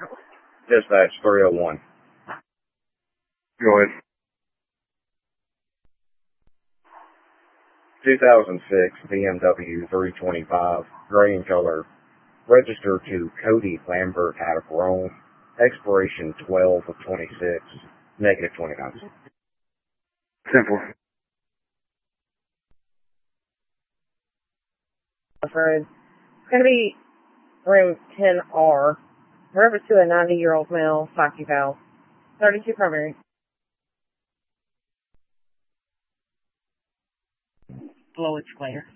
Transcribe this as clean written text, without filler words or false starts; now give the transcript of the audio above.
Dispatch 301. Go ahead. 2006 BMW 325, gray in color, registered to Cody Lambert out of Rome, expiration 12 of 26, negative 29. Simple. Road. It's going to be room 10R. Service to a 90-year-old male, psyche valve. 32 primary. Below escalator.